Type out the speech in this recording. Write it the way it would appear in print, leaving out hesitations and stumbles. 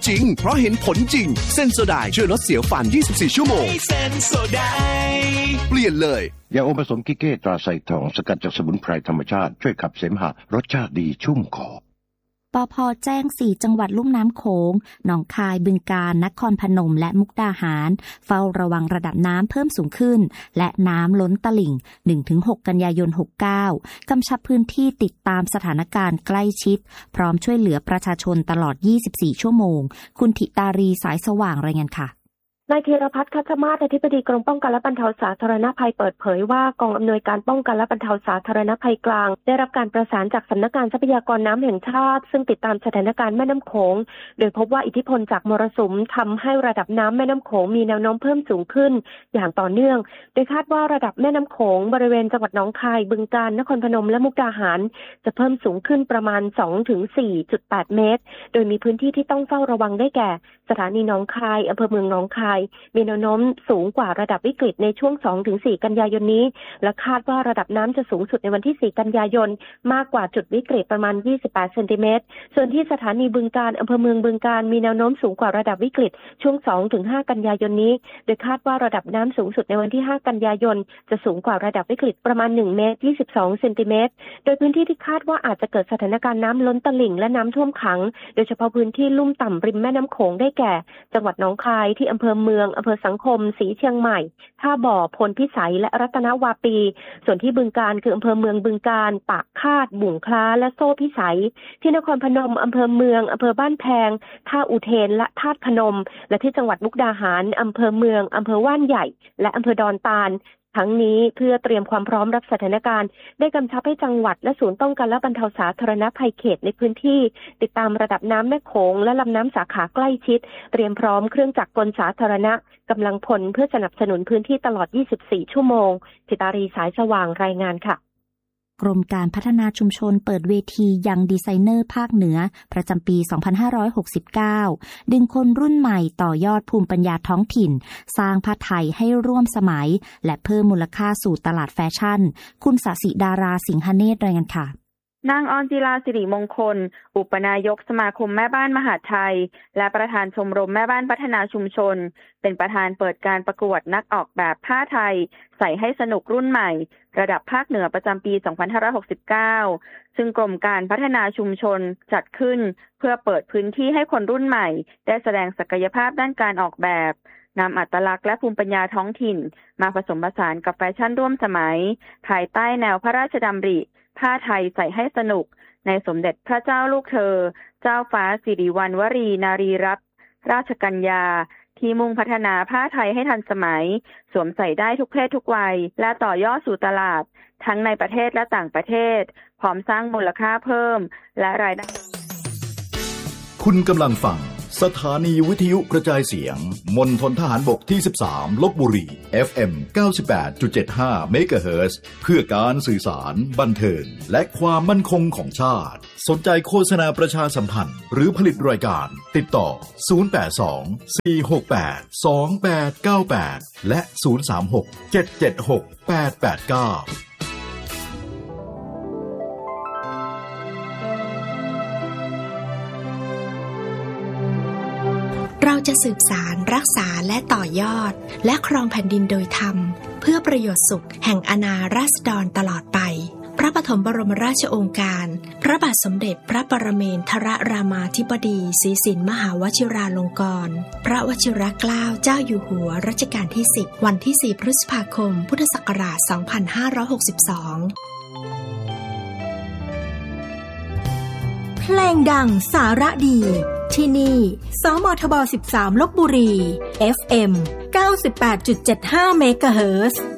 จริงเพราะเห็นผลจริงเซนโซไดช่วยลดเสียวฟัน24ชั่วโมงเซนโซไดเปลี่ยนเลยยาอมผสมกิเก้ตราไซทองสกัดจากสมุนไพรธรรมชาติช่วยขับเสมหะรสชาติดีชุ่มคอปภ.แจ้ง4จังหวัดลุ่มน้ำโขงหนองคายบึงกาฬนครพนมและมุกดาหารเฝ้าระวังระดับน้ำเพิ่มสูงขึ้นและน้ำล้นตลิ่ง 1-6 กันยายน 69กำชับพื้นที่ติดตามสถานการณ์ใกล้ชิดพร้อมช่วยเหลือประชาชนตลอด24ชั่วโมงคุณธิตารีสายสว่างรายงานค่ะนายธีรพัฒน์ คัชมาศอธิบดีกรมป้องกันและบรรเทาสาธารณภัยเปิดเผยว่ากองอำนวยการป้องกันและบรรเทาสาธารณภัยกลางได้รับการประสานจากสำนักงานทรัพยากรน้ำแห่งชาติซึ่งติดตามสถานการณ์แม่น้ำโขงโดยพบว่าอิทธิพลจากมรสุมทำให้ระดับน้ำแม่น้ำโขงมีแนวโน้มเพิ่มสูงขึ้นอย่างต่อเนื่องโดยคาดว่าระดับแม่น้ำโขงบริเวณจังหวัดหนองคายบึงกาฬนครพนมและมุกดาหารจะเพิ่มสูงขึ้นประมาณ 2-4.8 เมตรโดยมีพื้นที่ที่ต้องเฝ้าระวังได้แก่สถานีหนองคายอำเภอเมืองหนองคายมีแนวโน้มสูงกว่าระดับวิกฤตในช่วง 2-4 กันยายนนี้และคาดว่าระดับน้ำจะสูงสุดในวันที่4กันยายนมากกว่าจุดวิกฤตประมาณ28เซนติเมตรส่วนที่สถานีบึงกาฬอำเภอเมืองบึงกาฬมีแนวโน้มสูงกว่าระดับวิกฤตช่วง 2-5 กันยายนนี้โดยคาดว่าระดับน้ำสูงสุดในวันที่5กันยายนจะสูงกว่าระดับวิกฤตประมาณ1เมตร22เซนติเมตรโดยพื้นที่ที่คาดว่าอาจจะเกิดสถานการณ์น้ำล้นตลิ่งและน้ำท่วมขังโดยเฉพาะพื้นที่ลุ่มต่ำริมแม่น้ำโขงได้แก่จังหวัดหนองคายที่อำเภอเมืองอำเภอสังคมศรีเชียงใหม่ท่าบ่อพลพิสัยและรัตนวาปีส่วนที่บึงกาฬคืออำเภอเมืองบึงกาฬปากคาดบุ่งคล้าและโซ่พิสัยที่นครพนมอำเภอเมืองอำเภอบ้านแพงท่าอุเทนและธาตุพนมและที่จังหวัดมุกดาหารอำเภอเมืองอำเภอว่านใหญ่และอำเภอดอนตาลทั้งนี้เพื่อเตรียมความพร้อมรับสถานการณ์ได้กำชับให้จังหวัดและศูนย์ป้องกันและบรรเทาสาธารณภัยเขตในพื้นที่ติดตามระดับน้ำแม่โขงและลำน้ำสาขาใกล้ชิดเตรียมพร้อมเครื่องจักรกลสาธารณะกำลังพลเพื่อสนับสนุนพื้นที่ตลอด24ชั่วโมงธิตารีสายสว่างรายงานค่ะกรมการพัฒนาชุมชนเปิดเวทียังดีไซเนอร์ภาคเหนือประจำปี 2569 ดึงคนรุ่นใหม่ต่อยอดภูมิปัญญาท้องถิ่นสร้างผ้าไทยให้ร่วมสมัยและเพิ่มมูลค่าสู่ตลาดแฟชั่นคุณศศิดาราสิงหเนตรรายงานค่ะนางออนจิลาสิริมงคลอุปนายกสมาคมแม่บ้านมหาดไทยและประธานชมรมแม่บ้านพัฒนาชุมชนเป็นประธานเปิดการประกวดนักออกแบบผ้าไทยใส่ให้สนุกรุ่นใหม่ระดับภาคเหนือประจำปี 2569 ซึ่งกรมการพัฒนาชุมชนจัดขึ้นเพื่อเปิดพื้นที่ให้คนรุ่นใหม่ได้แสดงศักยภาพด้านการออกแบบนำอัตลักษณ์และภูมิปัญญาท้องถิ่นมาผสมผสานกับแฟชั่นร่วมสมัยภายใต้แนวพระราชดำริผ้าไทยใส่ให้สนุกในสมเด็จพระเจ้าลูกเธอเจ้าฟ้าสิริวัณวรีนารีรัตนราชกัญญาที่มุ่งพัฒนาผ้าไทยให้ทันสมัยสวมใส่ได้ทุกเพศทุกวัยและต่อยอดสู่ตลาดทั้งในประเทศและต่างประเทศพร้อมสร้างมูลค่าเพิ่มและรายได้คุณกำลังฟังสถานีวิทยุกระจายเสียงมณฑลทหารบกที่13ลพบุรี FM 98.75 เมกะเฮิรตซ์เพื่อการสื่อสารบันเทิงและความมั่นคงของชาติสนใจโฆษณาประชาสัมพันธ์หรือผลิตรายการติดต่อ082 468 2898และ036 776 889 เราจะสืบสารรักษาและต่อยอดและครองแผ่นดินโดยธรรมเพื่อประโยชน์สุขแห่งอาณาราษฎรตลอดไปพระปฐมบรมราชโองการพระบาทสมเด็จพระปรเมนทรรามาธิบดีศรีสินมหาวชิราลงกรณ์พระวชิรเกล้าเจ้าอยู่หัวรัชกาลที่10วันที่4พฤษภาคมพุทธศักราช2562 เพลงดังสาระดีที่นี่สมทบ13ลพบุรี FM 98.75 เมกะเฮิรตซ์